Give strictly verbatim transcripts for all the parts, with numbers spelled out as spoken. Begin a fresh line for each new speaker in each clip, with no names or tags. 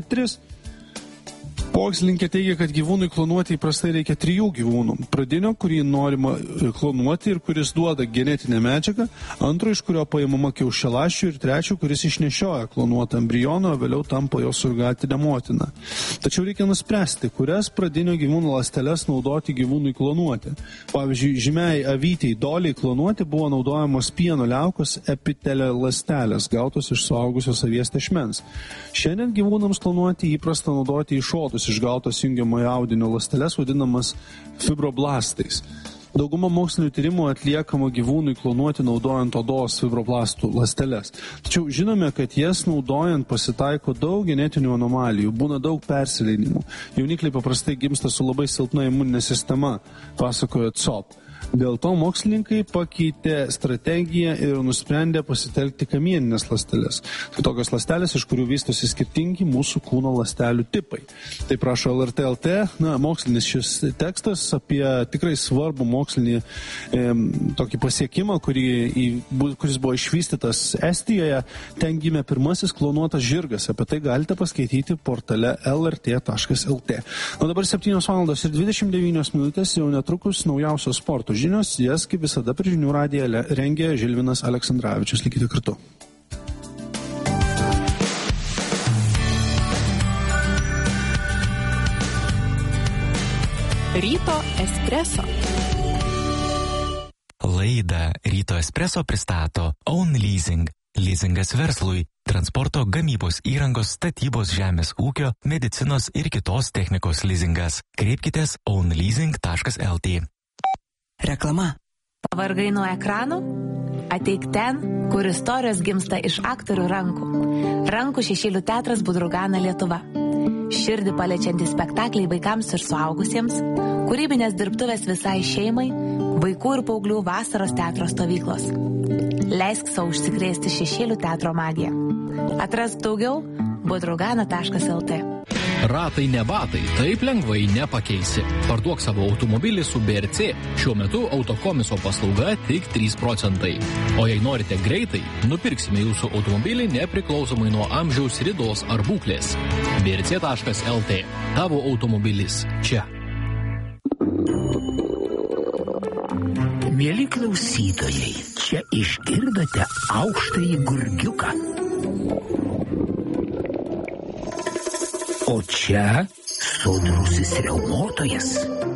tris. Mokslininkė teigia, kad gyvūnui klonuoti įprastai reikia trijų gyvūnų. Pradinio, kurį norima klonuoti ir kuris duoda genetinę medžiagą, antro, iš kurio paimama kiaušialąsčių ir trečio, kuris išnešioja klonuotą embrioną, o vėliau tampa jo surgatinė motina. Tačiau reikia nuspręsti, kurias pradinio gyvūnų ląsteles naudoti gyvūnui klonuoti. Pavyzdžiui, žymiai avytei doliai klonuoti buvo naudojamos pieno liaukos epitelio ląstelės, gautos iš suaugusios avies tešmens. Šiandien gyvūnams klonuoti įprasta naudoti išodus išgautos jungiamojo audinio ląsteles, vadinamas fibroblastais. Dauguma mokslinių tyrimų atliekama gyvūnui klonuoti naudojant odos fibroblastų ląsteles. Tačiau žinome, kad jas naudojant pasitaiko daug genetinių anomalijų, būna daug persileidimų. Jaunikliai paprastai gimsta su labai silpna imuninė sistema, pasakojo C O P. Dėl to mokslininkai pakeitė strategiją ir nusprendė pasitelkti kamieninės ląsteles. Tai tokios ląstelės, iš kurių vystosi skirtingi mūsų kūno ląstelių tipai. Tai prašo L R T L T, na, mokslinis šis tekstas apie tikrai svarbų mokslinį e, tokį pasiekimą, kurį, į, kuris buvo išvystytas Estijoje. Ten gimė pirmasis klonuotas žirgas. Apie tai galite paskaityti portale L R T taškas L T. O dabar septynios valandos ir dvidešimt devynios minutės, jau netrukus naujausios sporto žinios, jas kaip visada per Žinių radiją rengė Žilvinas Aleksandravičius. Likite kartu.
Ryto espresso.
Laidą Ryto espresso pristato Own Leasing. Leasingas verslui, transporto, gamybos įrangos, statybos, žemės ūkio, medicinos ir kitos technikos leasingas. Kreipkitės own leasing taškas L T.
Reklama.
Pavargai nuo ekranų? Ateik ten, kur istorijos gimsta iš aktorių rankų. Rankų šešėlių teatras Budrugana Lietuva. Širdį paliečiantys spektakliai vaikams ir suaugusiems, kūrybinės dirbtuvės visai šeimai, vaikų ir paauglių vasaros teatro stovyklos. Leisk savo užsikrėsti šešėlių teatro magiją. Atrask daugiau budrugana taškas L T.
Ratai ne batai, taip lengvai nepakeisi. Parduok savo automobilį su B R C. Šiuo metu autokomiso paslauga tik trys procentai. O jei norite greitai, nupirksime jūsų automobilį nepriklausomai nuo amžiaus, ridos ar būklės. B R C taškas L T. Tavo automobilis čia.
Mieli klausytojai, čia išgirdote aukštąjį gurgiuką. O čia sodrusis riaumotojas.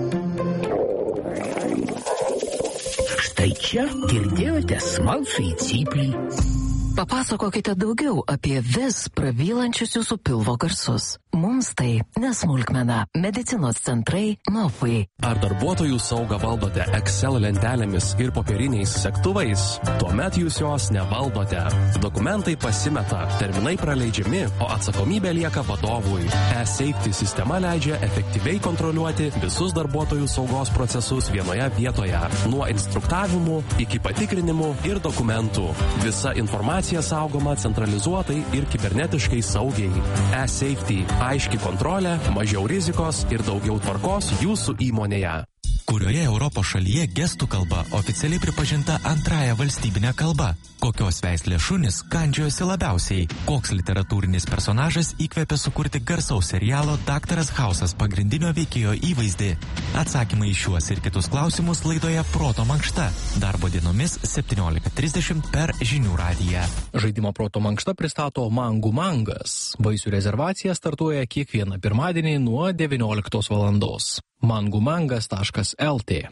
Štai čia girdėjote smalsųjį cyplį.
Papasakokite daugiau apie vis pravylančius jūsų pilvo garsus. Mums tai nesmulkmena. Medicinos centrai Nofui.
Ar darbuotojų saugą valdote Excel lentelėmis ir popieriniais sektuvais? Tuomet jūs jos nevaldote. Dokumentai pasimeta, terminai praleidžiami, o atsakomybė lieka vadovui. E-Safety sistema leidžia efektyviai kontroliuoti visus darbuotojų saugos procesus vienoje vietoje. Nuo instruktavimų iki patikrinimų ir dokumentų. Visa informacija saugoma centralizuotai ir kibernetiškai saugiai. E-Safety. Aiški kontrolė, mažiau rizikos ir daugiau tvarkos jūsų įmonėje.
Kurioje Europos šalyje gestų kalba oficialiai pripažinta antrąja valstybinė kalba? Kokios veislės šunys kandžiojosi labiausiai? Koks literatūrinis personažas įkvėpė sukurti garsaus serialo Daktaras Hausas pagrindinio veikėjo įvaizdį? Atsakymai į šiuos ir kitus klausimus laidoje Proto mankšta. Darbo dienomis septyniolika trisdešimt per Žinių radiją.
Žaidimo Proto mankšta pristato Mangų mangas. Vaisių rezervacija startuoja kiekvieną pirmadienį nuo devynioliktos valandos. mangumangas taškas L T.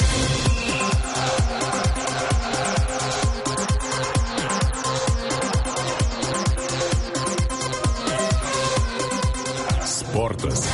Sportas.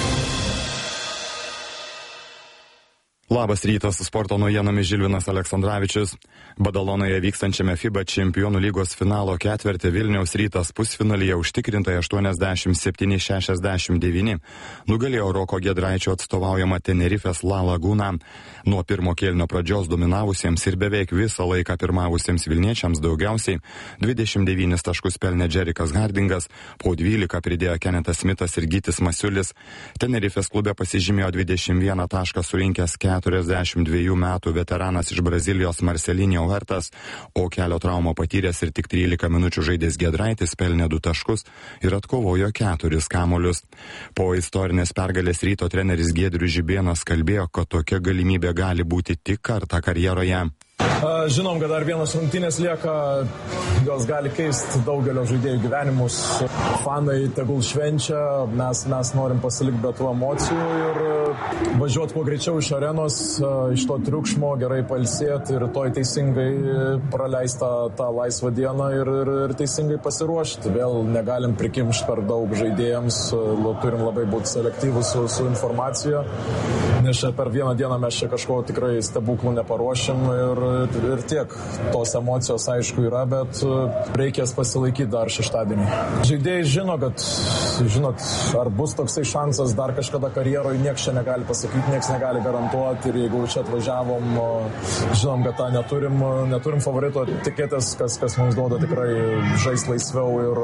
Labas rytas, su sporto naujienomis Žilvinas Aleksandravičius. Badalonoje vykstančiame FIBA čempionų lygos finalo ketvirtį Vilniaus Rytas pusfinalyje užtikrintai aštuoniasdešimt septyni šešiasdešimt devyni nugalėjo Roko Giedraičio atstovaujama Tenerifės La Laguna. Nuo pirmo kėlinio pradžios dominavusiems ir beveik visą laiką pirmavusiems vilniečiams daugiausiai dvidešimt devynis taškus pelnė Džerikas Hardingas, po dvylika pridėjo Kenetas Smithas ir Gytis Masiulis. Tenerifės klube pasižymėjo dvidešimt vieną tašką surinkęs Cat keturiasdešimt dviejų metų veteranas iš Brazilijos Marcelinho Huertas, o kelio traumą patyręs ir tik trylika minučių žaidęs Giedraitis pelnė du taškus ir atkovojo keturis kamuolius. Po istorinės pergalės Ryto treneris Giedrius Žibėnas kalbėjo, kad tokia galimybė gali būti tik kartą karjeroje.
Žinom, kad dar vienas rungtynės lieka, jos gali keisti daugelio žaidėjų gyvenimus. Fanai tegul švenčia, mes, mes norim pasilikti be tų emocijų ir važiuoti kuo greičiau iš arenos, iš to triukšmo, gerai pailsėti ir toj teisingai praleisti tą, tą laisvą dieną ir, ir, ir teisingai pasiruošti. Vėl negalim prikimšti per daug žaidėjams, turim labai būti selektyvus su, su informacija, nes čia per vieną dieną mes čia kažko tikrai stebuklų neparuošim ir ir tiek. Tos emocijos aišku yra, bet reikės pasilaikyti dar šeštadienį. Žaidėjai žino, kad, žinot, ar bus toksai šansas dar kažkada karjeroje, nieks čia negali pasakyti, nieks negali garantuoti ir jeigu čia atvažiavom, žinom, kad tą neturim, neturim favorito, tikėtis, kas, kas mums duoda tikrai žais laisviau ir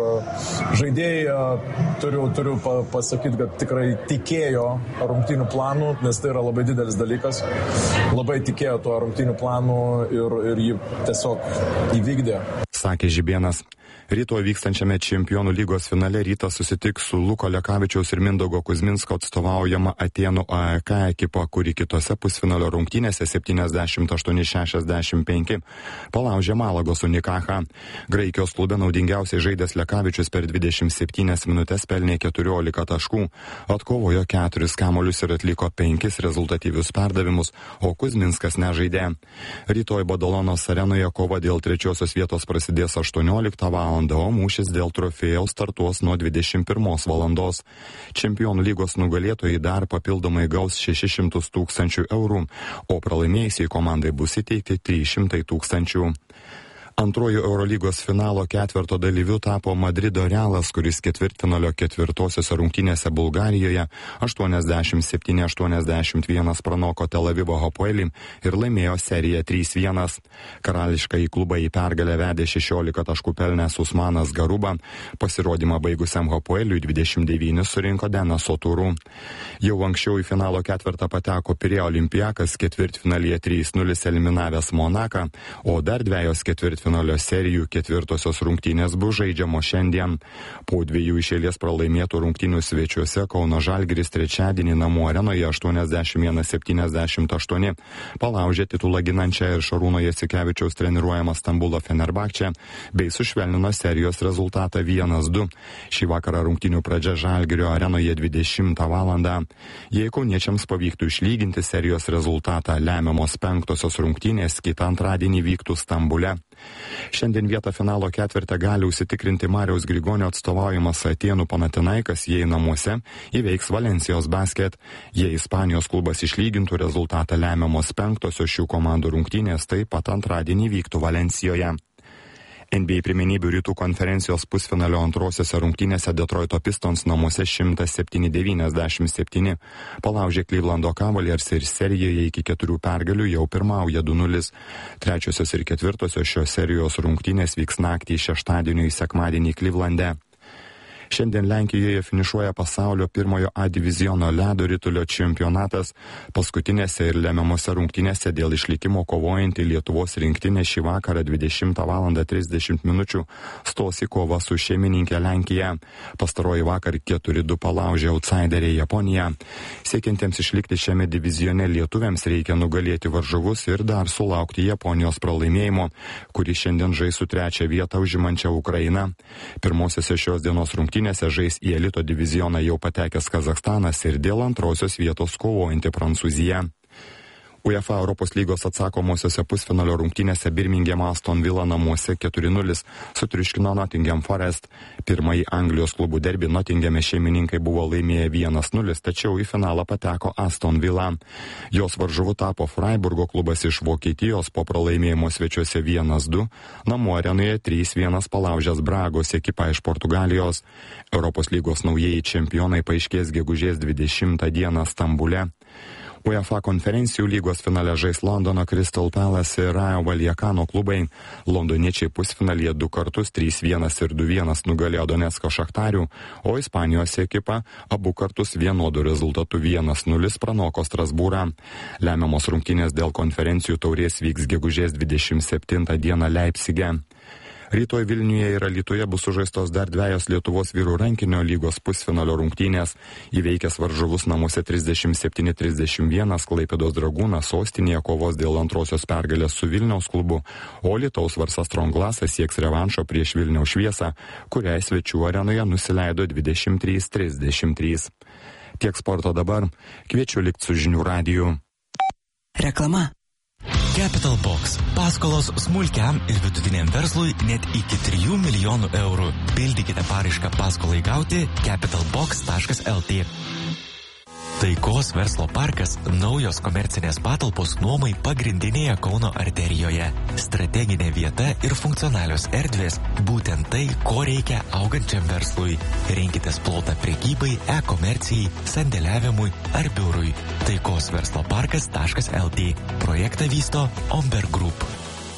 žaidėjai turiu, turiu pasakyti, kad tikrai tikėjo rungtynių planų, nes tai yra labai didelis dalykas. Labai tikėjo tuo rungtynių planu ir, ir jį tiesiog įvykdė.
Sakė Žibėnas. Rytoj vykstančiame Čempionų lygos finale Rytas susitiks su Luko Lekavičiaus ir Mindaugo Kuzminsko atstovaujama Atėnų A E K ekipa, kuri kitose pusfinalio rungtynėse septyniasdešimt aštuoni šešiasdešimt penki palaužė Malagos Unikacha. Graikijos klube naudingiausiai žaidęs Lekavičius per dvidešimt septynias minutės pelnė keturiolika taškų, atkovojo keturis kamuolius ir atliko penkis rezultatyvius perdavimus, o Kuzminskas nežaidė. Rytoj Badalonos arenoje kova dėl trečiosios vietos prasidės aštuonioliktą valandą, o mūšis dėl trofėjaus startuos nuo dvidešimt pirmos valandos. Čempionų lygos nugalėtojai dar papildomai gaus šešis šimtus tūkstančių eurų, o pralaimėjusiai komandai bus įteikti trys šimtai tūkstančių. Antrojo Eurolygos finalo ketverto dalyviu tapo Madrido Realas, kuris ketvirtfinalio ketvirtosiose rungtynėse Bulgarijoje aštuoniasdešimt septyni aštuoniasdešimt vienas pranoko Tel Avivo Hapoelį ir laimėjo seriją trys vienas. Karališkąjį klubą į pergalę vedė šešiolika taškų pelnęs Usmanas Garuba, pasirodymą baigusiam Hapoeliui dvidešimt devynis surinko Denas Oturų. Jau anksčiau į finalo ketvertą pateko Pirėjo Olimpiakas, ketvirtfinalyje trys nulis eliminavęs Monaką, o dar dvejos ketvirtfinalio finalio serijų ketvirtosios rungtynės bus žaidžiamo šiandien. Po dviejų iš eilės pralaimėtų rungtynių svečiuose Kauno Žalgiris trečiadienį namų arenoje aštuoniasdešimt vienas septyniasdešimt aštuoni palaužė titulą ginančią ir Šarūno Jasikevičiaus treniruojamą Stambulo Fenerbahčę bei sušvelnino serijos rezultatą vienas du. Šį vakarą rungtynių pradžia Žalgirio arenoje dvidešimtą valandą. Jei kauniečiams pavyktų išlyginti serijos rezultatą, lemiamos penktosios rungtynės kitą antradienį vyktų Stambule. Šiandien vietą finalo ketvirtę gali užsitikrinti Mariaus Grigonio atstovaujamas Atėnų Panatinaikas, jei namuose įveiks Valensijos Basket. Jei Ispanijos klubas išlygintų rezultatą, lemiamos penktosios šių komandų rungtynės taip pat antradienį vyktų Valencijoje. N B A pirmenybių rytų konferencijos pusfinalio antrosiose rungtynėse Detroito Pistons namuose šimtas septyni devyniasdešimt septyni palaužė Clevelando Cavaliers ir serijoje iki keturių pergalių jau pirmauja du nulis. Trečiosios ir ketvirtosios šios serijos rungtynės vyks naktį šeštadienio į sekmadienį Clevelande. Šiandien Lenkijoje finišuoja pasaulio pirmojo A diviziono ledo ritulio čempionatas. Paskutinėse ir lemiamose rungtynėse dėl išlikimo kovojanti Lietuvos rinktinė šį vakarą dvidešimtą valandą trisdešimt minučių stos į kovą su šeimininkė Lenkija. Pastaroji vakar keturi du palaužė outsiderė Japoniją. Siekiantiems išlikti šiame divizione lietuviams reikia nugalėti varžovus ir dar sulaukti Japonijos pralaimėjimo, kuri šiandien žais su trečią vietą užimančia Ukraina. Pirmosiose šios dienos rungtynėse Rungtynėse žais į elito divizioną jau patekęs Kazachstanas ir dėl antrosios vietos kovojanti Prancūzija. UEFA Europos lygos atsakomosiose pusfinalio rungtynėse Birminghamo Aston Villa namuose keturi nulis sutriuškino Nottingham Forest. Pirmąjį Anglijos klubų derbį Nottinghame šeimininkai buvo laimėję vienas nulis, tačiau į finalą pateko Aston Villa. Jos varžovu tapo Freiburgo klubas iš Vokietijos po pralaimėjimo svečiuose vienas du, namų arenoje trys vienas palaužęs Bragos ekipą iš Portugalijos. Europos lygos naujieji čempionai paaiškės gegužės dvidešimtą dieną Stambule. UEFA konferencijų lygos finale žais Londono Crystal Palace ir Rayo Vallecano klubai. Londoniečiai pusfinalyje du kartus trys vienas ir du vienas nugalėjo Donecko Šachtarių, o Ispanijos ekipa abu kartus vienodu rezultatu vienas nulis pranoko Strasbūrą. Lemiamos rungtynės dėl konferencijų taurės vyks gegužės dvidešimt septintą dieną Leipcige. Rytoj Vilniuje ir Alytuje bus sužaistos dar dvejos Lietuvos vyrų rankinio lygos pusfinalio rungtynės. Įveikęs varžovus namuose trisdešimt septyni trisdešimt vienas Klaipėdos Dragūnas sostinėje kovos dėl antrosios pergalės su Vilniaus klubu, o Alytaus Varsas Stronglasas sieks revanšo prieš Vilniaus Šviesą, kuriai svečių arenoje nusileido dvidešimt trys trisdešimt trys. Tiek sporto dabar. Kviečiu likti su žinių radiju.
Reklama.
Capital Box. Paskolos smulkiam ir vidutiniam verslui net iki trijų milijonų eurų. Pildykite paraišką paskolai gauti capital box taškas el tė. Taikos verslo parkas – naujos komercinės patalpos nuomai pagrindinėje Kauno arterijoje. Strateginė vieta ir funkcionalios erdvės – būtent tai, ko reikia augančiam verslui. Rinkitės plotą prekybai, e-komercijai, sandėliavimui ar biurui. Taikos verslo parkas taškas el tė. Projektą vysto Omber Group.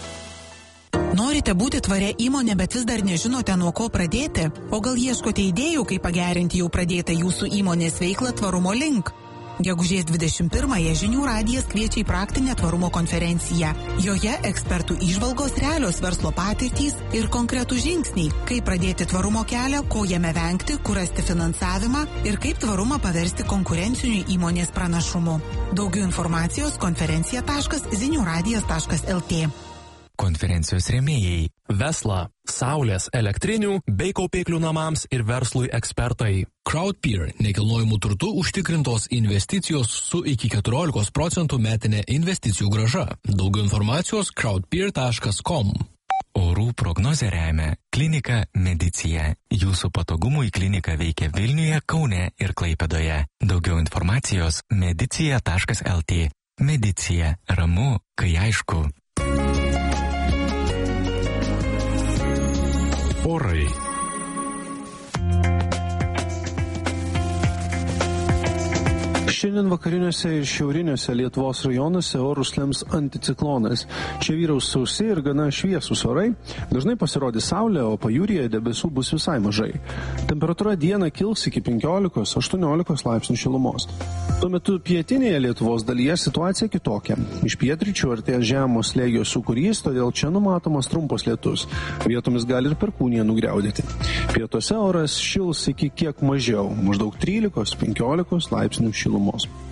Norite būti tvaria įmonė, bet vis dar nežinote, nuo ko pradėti? O gal ieškote idėjų, kaip pagerinti jau pradėtą jūsų įmonės veiklą tvarumo link? Gegužės dvidešimt pirmąją Žinių radijas kviečia į praktinę tvarumo konferenciją. Joje ekspertų įžvalgos, realios verslo patirtys ir konkretų žingsniai, kaip pradėti tvarumo kelią, ko jame vengti, kur rasti finansavimą ir kaip tvarumą paversti konkurenciniu įmonės pranašumu. Daugiau informacijos konferencija taškas zinių radijas taškas el tė.
Konferencijos rėmėjai.
Vesla, saulės, elektrinių bei kaupiklių namams ir verslui ekspertai.
Crowdpeer – nekilnojimų turtų užtikrintos investicijos su iki keturiolikos procentų metinė investicijų grąža. Daugiau informacijos crowdpeer taškas com.
Orų prognozę remia Klinika Medicija. Jūsų patogumui klinika veikia Vilniuje, Kaune ir Klaipėdoje. Daugiau informacijos medicija taškas el tė. Medicija – ramu, kai aišku.
Orai.
Šiandien vakariniuose ir šiauriniuose Lietuvos rajonuose orus lems anticiklonas. Čia vyraus sausi ir gana šviesūs orai. Dažnai pasirodys saulė, o pajūryje debesų bus visai mažai. Temperatūra dieną kils iki penkiolikos aštuoniolikos laipsnių šilumos. Tuo metu pietinėje Lietuvos dalyje situacija kitokia. Iš pietryčių artės žemo slėgio sūkurys, todėl čia numatomas trumpas lietus. Vietomis gali ir perkūnija nugriaudėti. Pietuose oras šils iki kiek mažiau, maždaug trylikos penkiolikos laipsnių šilumos.